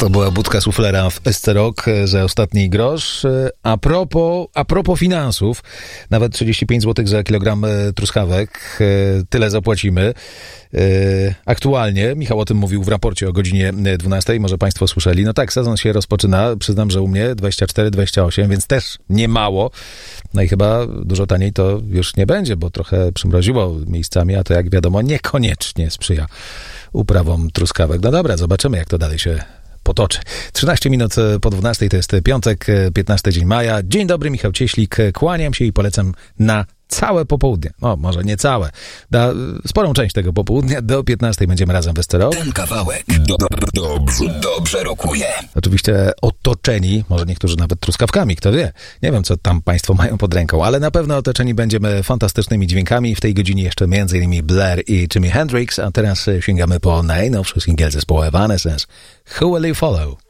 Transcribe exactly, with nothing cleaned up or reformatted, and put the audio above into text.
To była budka suflera w S C Rock za ostatni grosz. A propos, a propos finansów, nawet trzydzieści pięć złotych za kilogram truskawek, tyle zapłacimy. Aktualnie, Michał o tym mówił w raporcie o godzinie dwunastej, może państwo słyszeli. No tak, sezon się rozpoczyna, przyznam, że u mnie dwadzieścia cztery dwadzieścia osiem, więc też nie mało. No i chyba dużo taniej to już nie będzie, bo trochę przymroziło miejscami, a to jak wiadomo niekoniecznie sprzyja uprawom truskawek. No dobra, zobaczymy jak to dalej się potoczy. trzynaście minut po dwunastej, to jest piątek, piętnasty dzień maja. Dzień dobry, Michał Cieślik. Kłaniam się i polecam na całe popołudnie. No, może nie całe. Na sporą część tego popołudnia. Do piętnastej będziemy razem w S C Rock. Ten kawałek do, do, dobrze, dobrze rokuje. Oczywiście otoczeni, może niektórzy nawet truskawkami, kto wie. Nie wiem, co tam państwo mają pod ręką, ale na pewno otoczeni będziemy fantastycznymi dźwiękami. W tej godzinie jeszcze między innymi Blair i Jimi Hendrix, a teraz sięgamy po najnowszy singiel zespołu Evanescence. Who Will You Follow?